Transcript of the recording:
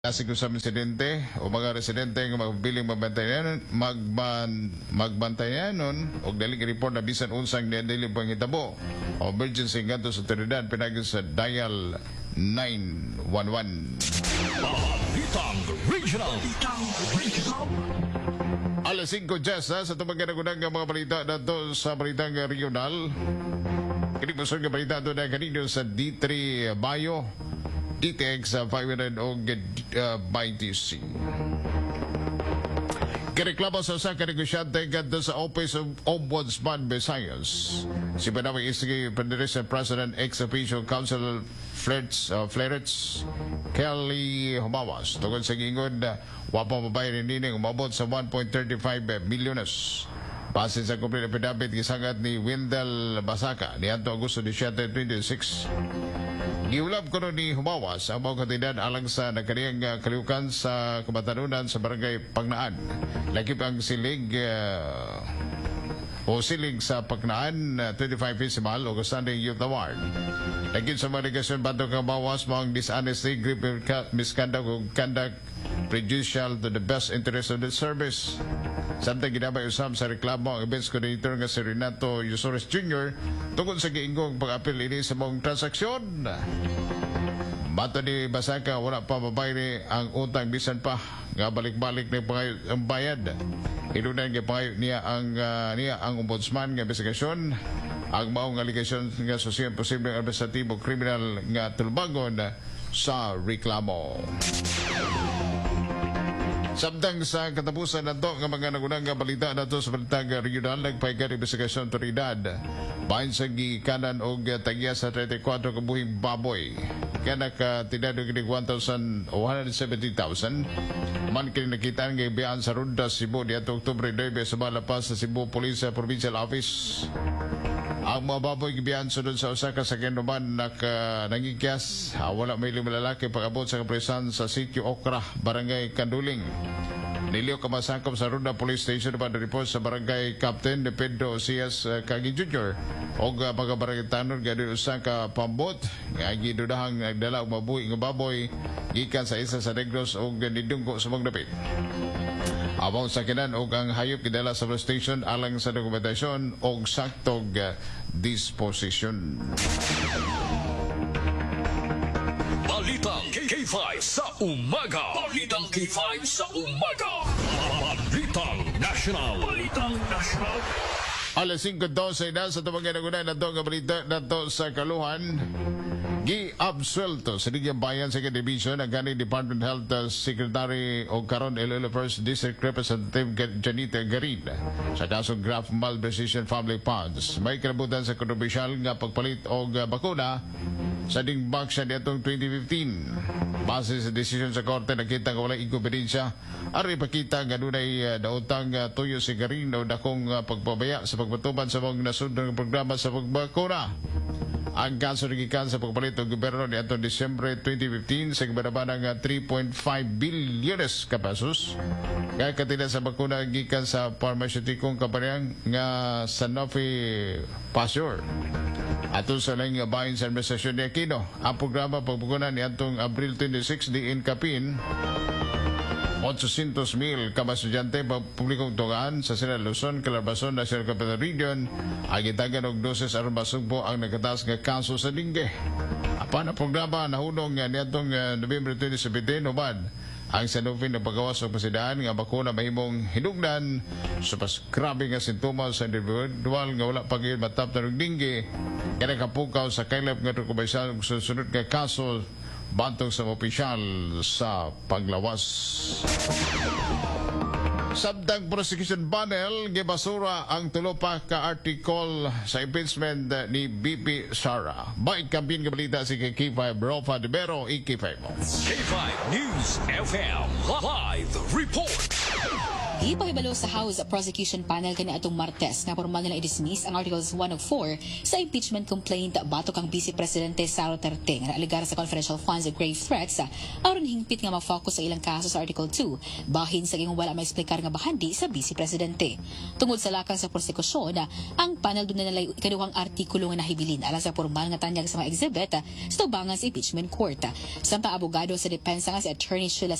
Kasi kung sa residente o mga residente nga magbiling magbantayan magbantayanon og dali report na bisan unsang dili pangitabo o emergency ngadto sa otoridad pinagi sa dial 911. Balitang Regional. Alas 5 sa tumagang nagunang mga balita nato sa Balitang Regional. Kini mo nga balita ito na kanino sa D3 Bayo DTX 500 o BITC. Kireklamo sa usa ka negosyante kadto sa Office of Ombudsman Visayas. Si Panawang Isigi Federation President ex-official Council Flerets Kelly Humawas tungkol sa gingon na wapang mabayaran nini umabot sa 1.35 milyones. Base sa complete affidavit gisangat ni Wendell Basaka niadto Agosto 17, 2026. Giulab ko ni Humawas ang mga katindad alang sa nagkaniyang kaliukan sa kamatanunan sa barangay Pagnaan. Lakip ang silig sa Pagnaan 25 Festival o Sunday Youth Award. Lakip sa mga negasyon bato kang Humawas mga dishonesty, grip misconduct o conduct prejudicial to the best interest of the service. Samtang ginabay usam sa reklamo ang events coordinator nga si Renato Yusores Jr. tungkol sa giingong pag-apil ini sa mong transaksyon. Bato ni Basaka, wala pa mabayari ang utang bisan pa nga balik-balik na ang bayad. Inunan nga pangayo niya ang ombudsman nga investigasyon ang maong aligasyon nga sosiyang posibleng administratibo kriminal nga tulbangon sa reklamo. Samtang sa katapusan na to, nga mga nagunang balita na to sa Balitang Regional, nagpahigan investigasyon otoridad. Bahin sa gikanan o tagya sa 34 kabuhing baboy. Kaya nakatinado kinig 1,170,000. Man nakita nga ibiyaan sa Ronda, Cebu, niya Oktubre 9 sa malapas sa Cebu Police Provincial Office. Ang mga baboy gibiyan sunod sa usa ka sakyan naman nangikyas. Wala may lalaki pag-abot sa kapresan sa sitio Okra, Barangay Kanduling. Niliw kamasakop sa Ronda Police Station naman report sa Barangay Captain de Pedro Cias Kagi Jr. O mga barangay tanod gano'n usa ka pambot nga gidudahang nagdala og mabuhi nga baboy gikan sa isa sa Negros o nidunggo sa magdapit. Among sakinan og ang hayop gidala sa police station alang sa dokumentasyon og saktog disposition. Balitang K5 sa umaga. Balitang K5 sa umaga. Balitang National. Balitang National. Alas 5:12 na sa tumagang nagunay na ito nga balita na ito sa Kaluhan. Gi-absuelto sa Ligyang Bayan Second Division ang ganing Department Health Secretary o karon Iloilo First District Representative Janita Garin sa kasong graft malprecision family funds. May kinabutan sa kontrobersyal nga pagpalit og bakuna sa dingbak siya nitong 2015. Base sa desisyon sa korte, nakita nga wala inkompetensya ari ipakita nga dunay nautang tuyo si Garin o dakong pagpabaya sa pagpatuban sa mga nasundang programa sa pagbakuna. Ang kaso nagikan sa pagpalit ng gobyerno ni atong Disyembre 2015 sa gibanaban ng 3.5 bilyones ka pesos. Kaya katina sa bakuna gikan sa pharmaceuticong kampanyang nga Sanofi Pasteur. Ato sa lang bahin sa administrasyon ni Aquino, ang programa pagbukuna ni atong Abril 26 di Incapin 800,000 ka estudyante publikong tungaan sa Sierra Luzon, Calabarzon, National Capital Region ang itagan og doses aron masugpo ang nagataas nga kaso sa dengue. Apan ang programa nahunong niadtong November 2017 ubad ang Sanofi na paggawas og pasidaan nga bakuna mahimong hinungdan sa pas grabe nga sintomas sa individual nga wala pa gyud mataptan og dengue kaya kapukaw sa kailap nga dokumentasyon og sunod nga kaso bantog sa opisyal sa paglawas. Sabtang prosecution panel gibasura ang tulo pa ka article sa impeachment ni BP Sara. Bait kambin nga balita si K5 Rofa de Bero K5 K5 News FM Live Report. Ipahibalo sa House Prosecution Panel kani atong Martes nga formal nila i-dismiss ang Articles 1 of 4 sa impeachment complaint batok ang Vice Presidente Sara Duterte nga aligar sa confidential funds of grave threats aron hingpit nga ma-focus sa ilang kaso sa Article 2 bahin sa gingong wala maexplikar nga bahandi sa Vice Presidente. Tungod sa lakang sa prosekusyon, ang panel doon na nalay ikaduhang artikulo nga nahibilin alang sa formal nga tanyag sa mga exhibit sa tubangan sa impeachment court. Samtang abogado sa depensa nga si Attorney Sheila